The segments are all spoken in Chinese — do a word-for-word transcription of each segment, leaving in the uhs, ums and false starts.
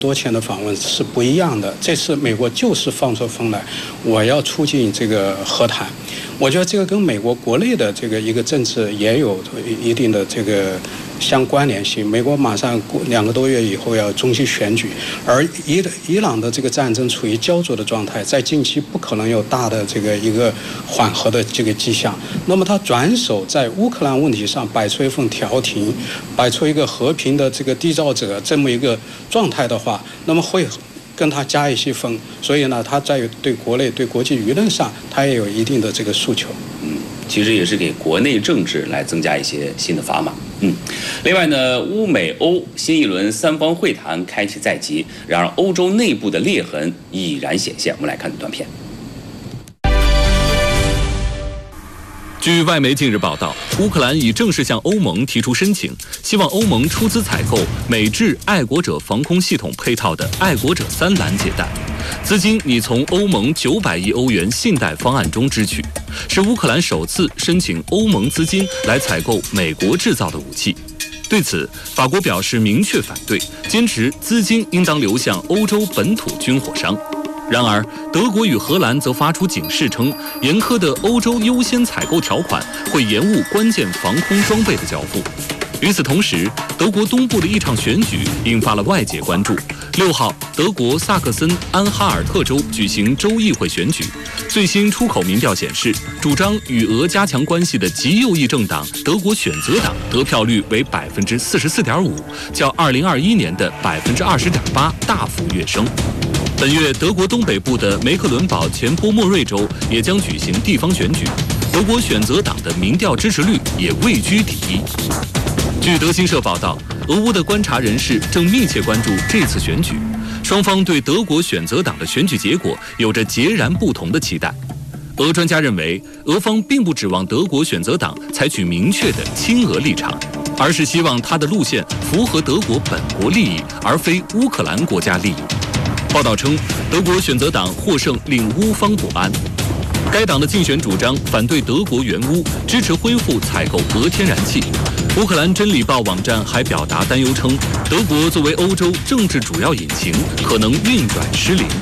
多前的访问是不一样的。这次美国就是放出风来，我要促进这个和谈。我觉得这个跟美国国内的这个一个政治也有一定的这个相关联性。美国马上过两个多月以后要中期选举，而伊伊朗的这个战争处于焦灼的状态，在近期不可能有大的这个一个缓和的这个迹象。那么他转手在乌克兰问题上摆出一份调停，摆出一个和平的这个缔造者这么一个状态的话，那么会跟他加一些分，所以呢，他在对国内、对国际舆论上，他也有一定的这个诉求。 嗯，其实也是给国内政治来增加一些新的砝码。嗯，另外呢，乌美欧新一轮三方会谈开启在即，然而欧洲内部的裂痕已然显现。我们来看短片。 据外媒近日报道，乌克兰已正式向欧盟提出申请，希望欧盟出资采购美制爱国者防空系统配套的爱国者三拦截弹，资金拟从欧盟九百亿欧元信贷方案中支取，是乌克兰首次申请欧盟资金来采购美国制造的武器。对此，法国表示明确反对，坚持资金应当流向欧洲本土军火商。然而，德国与荷兰则发出警示称，严苛的欧洲优先采购条款会延误关键防空装备的交付。与此同时，德国东部的一场选举引发了外界关注。六号，德国萨克森安哈尔特州举行州议会选举，最新出口民调显示，主张与俄加强关系的极右翼政党德国选择党得票率为百分之四十四点五，较二零二一年的百分之二十点八大幅跃升。本月，德国东北部的梅克伦堡前波莫瑞州也将举行地方选举，德国选择党的民调支持率也位居第一。据德新社报道，俄乌的观察人士正密切关注这次选举，双方对德国选择党的选举结果有着截然不同的期待。俄专家认为，俄方并不指望德国选择党采取明确的亲俄立场，而是希望他的路线符合德国本国利益，而非乌克兰国家利益。报道称，德国选择党获胜令乌方不安。该党的竞选主张反对德国援乌，支持恢复采购俄天然气。乌克兰真理报网站还表达担忧称，德国作为欧洲政治主要引擎，可能运转失灵。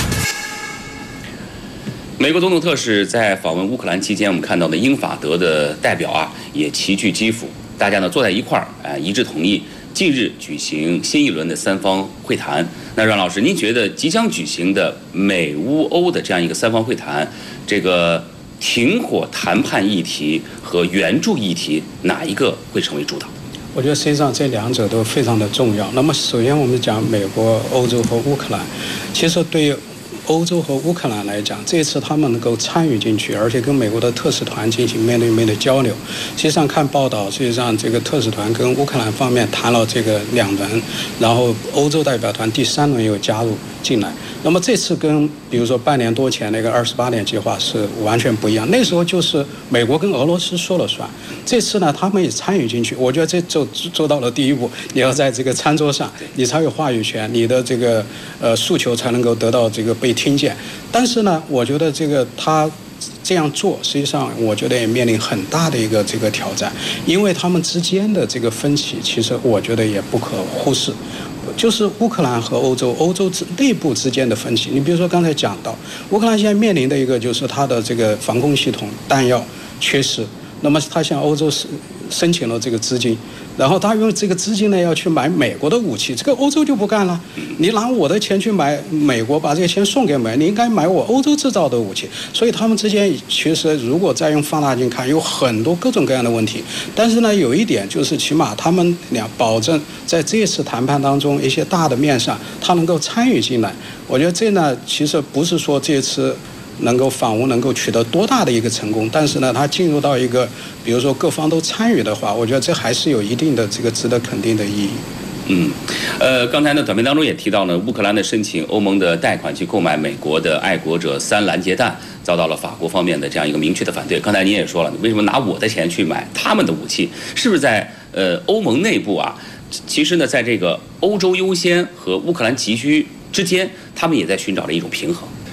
美国总统特使在访问乌克兰期间，我们看到的英法德的代表啊，也齐聚基辅，大家呢坐在一块儿，啊，一致同意近日举行新一轮的三方会谈。那阮老师，您觉得即将举行的美乌欧的这样一个三方会谈，这个停火谈判议题和援助议题哪一个会成为主导？ 我觉得实际上这两者都非常的重要。那么首先我们讲美国、欧洲和乌克兰，其实对于欧洲和乌克兰来讲，这次他们能够参与进去，而且跟美国的特使团进行面对面的交流。实际上看报道，实际上这个特使团跟乌克兰方面谈了这个两轮，然后欧洲代表团第三轮又加入进来。那么这次跟比如说半年多前那个二十八年计划是完全不一样，那时候就是美国跟俄罗斯说了算，这次呢他们也参与进去。我觉得这就做到了第一步，你要在这个餐桌上，你才有话语权，你的这个呃诉求才能够得到这个被听见。但是呢，我觉得这个他这样做，实际上我觉得也面临很大的一个这个挑战，因为他们之间的这个分歧，其实我觉得也不可忽视。就是乌克兰和欧洲，欧洲之内部之间的分歧。你比如说刚才讲到，乌克兰现在面临的一个就是它的这个防空系统弹药缺失，那么它向欧洲申申请了这个资金，然后他用这个资金呢要去买美国的武器，这个欧洲就不干了。你拿我的钱去买美国，把这个钱送给美国，你应该买我欧洲制造的武器。所以他们之间其实如果再用放大镜看，有很多各种各样的问题。但是呢，有一点就是起码他们俩保证在这次谈判当中一些大的面上，他能够参与进来。我觉得这呢，其实不是说这次能够访问能够取得多大的一个成功，但是呢，它进入到一个比如说各方都参与的话，我觉得这还是有一定的这个值得肯定的意义。 嗯，呃，刚才呢短片当中也提到呢，乌克兰的申请欧盟的贷款去购买美国的爱国者三拦截弹，遭到了法国方面的这样一个明确的反对。刚才您也说了，为什么拿我的钱去买他们的武器？是不是在呃欧盟内部啊？其实呢，在这个欧洲优先和乌克兰急需之间，他们也在寻找着一种平衡。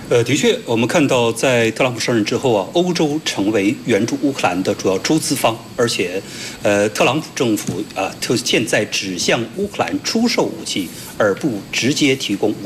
呃，的确，我们看到在特朗普上任之后啊，欧洲成为援助乌克兰的主要出资方，而且，呃，特朗普政府啊，就现在只向乌克兰出售武器，而不直接提供。